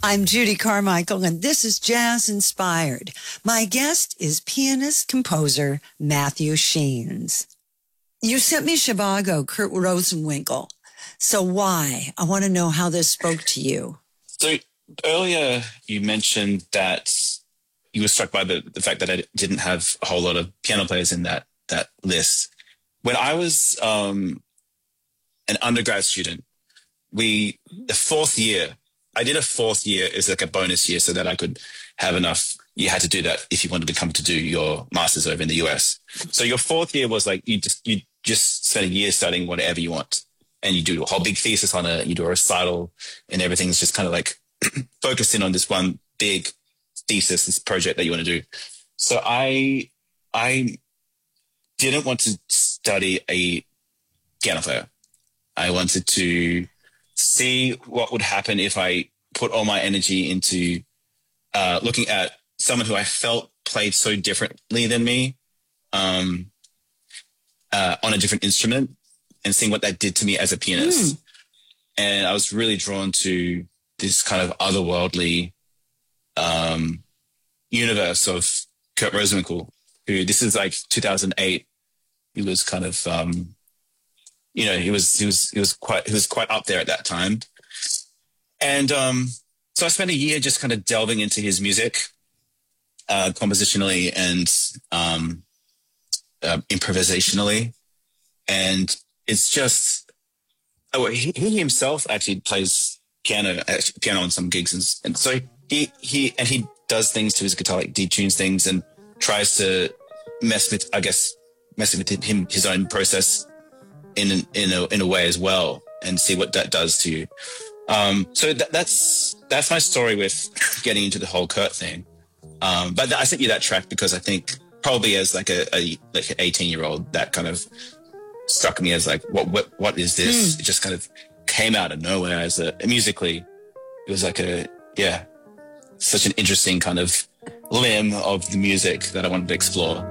I'm Judy Carmichael, and this is Jazz Inspired. My guest is pianist-composer Matthew Sheens. You sent me Zhivago, Kurt Rosenwinkel. So why? I want to know how this spoke to you. So earlier you mentioned that you were struck by the fact that I didn't have a whole lot of piano players in that list. When I was an undergrad student, I did a fourth year as like a bonus year so that I could have enough. You had to do that if you wanted to come to do your master's over in the US. So your fourth year was like, you just spend a year studying whatever you want. And you do a whole big thesis on it. You do a recital and everything's just kind of like focused in on this one big thesis, this project that you want to do. So I didn't want to study a piano player. I wanted to see what would happen if I put all my energy into looking at someone who I felt played so differently than me on a different instrument and seeing what that did to me as a pianist. And I was really drawn to this kind of otherworldly universe of Kurt Rosenwinkel, who this is like 2008. He was kind of, he was quite up there at that time. And so I spent a year just kind of delving into his music, compositionally and improvisationally. And it's just, he himself actually plays piano on some gigs. And so he does things to his guitar, like detunes things and tries to mess with his own process in a way as well, and see what that does to you. So that's my story with getting into the whole Kurt thing. But I sent you that track because I think probably as like an 18-year-old, that kind of struck me as like, what is this? It just kind of came out of nowhere musically. It was like such an interesting kind of limb of the music that I wanted to explore.